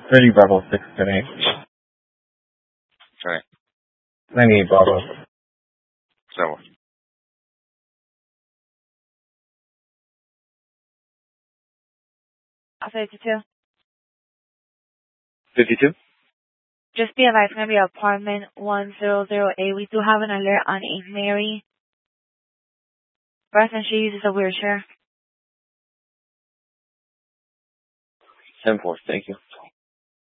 30 Bravo 6 today. Sorry. 98 Bravo. So. 52. 52? Just be advised, it's going to be apartment 1008. We do have an alert on a Mary person. She uses a wheelchair. 10-4, thank you.